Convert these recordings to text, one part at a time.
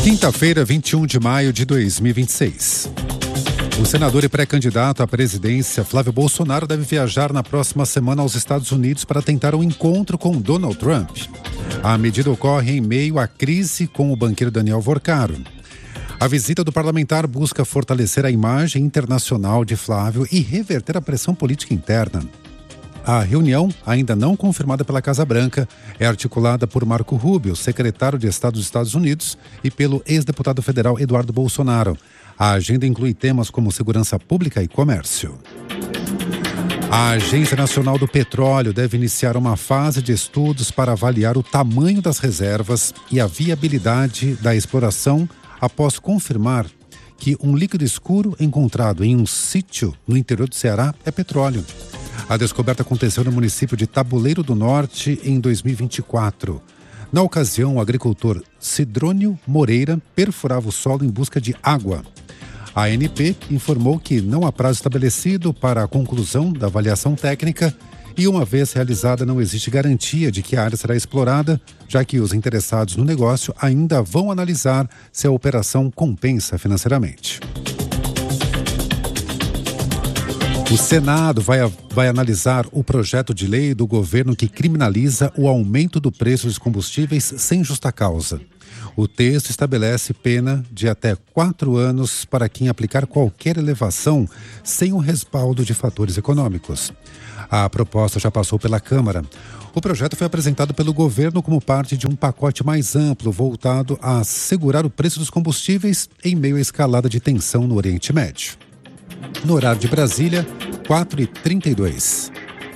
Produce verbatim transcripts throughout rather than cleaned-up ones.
Quinta-feira, vinte e um de maio de dois mil e vinte e seis. O senador e pré-candidato à presidência, Flávio Bolsonaro, deve viajar na próxima semana aos Estados Unidos para tentar um encontro com Donald Trump. A medida ocorre em meio à crise com o banqueiro Daniel Vorcaro. A visita do parlamentar busca fortalecer a imagem internacional de Flávio e reverter a pressão política interna. A reunião, ainda não confirmada pela Casa Branca, é articulada por Marco Rubio, secretário de Estado dos Estados Unidos, e pelo ex-deputado federal Eduardo Bolsonaro. A agenda inclui temas como segurança pública e comércio. A Agência Nacional do Petróleo deve iniciar uma fase de estudos para avaliar o tamanho das reservas e a viabilidade da exploração após confirmar que um líquido escuro encontrado em um sítio no interior do Ceará é petróleo. A descoberta aconteceu no município de Tabuleiro do Norte em dois mil e vinte e quatro. Na ocasião, o agricultor Cidrônio Moreira perfurava o solo em busca de água. A A N P informou que não há prazo estabelecido para a conclusão da avaliação técnica e, uma vez realizada, não existe garantia de que a área será explorada, já que os interessados no negócio ainda vão analisar se a operação compensa financeiramente. O Senado vai, vai analisar o projeto de lei do governo que criminaliza o aumento do preço dos combustíveis sem justa causa. O texto estabelece pena de até quatro anos para quem aplicar qualquer elevação sem o respaldo de fatores econômicos. A proposta já passou pela Câmara. O projeto foi apresentado pelo governo como parte de um pacote mais amplo voltado a segurar o preço dos combustíveis em meio à escalada de tensão no Oriente Médio. No horário de Brasília, quatro e trinta e dois.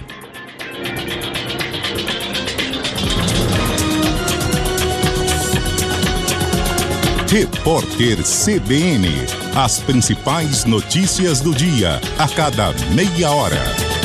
Repórter C B N. As principais notícias do dia, a cada meia hora.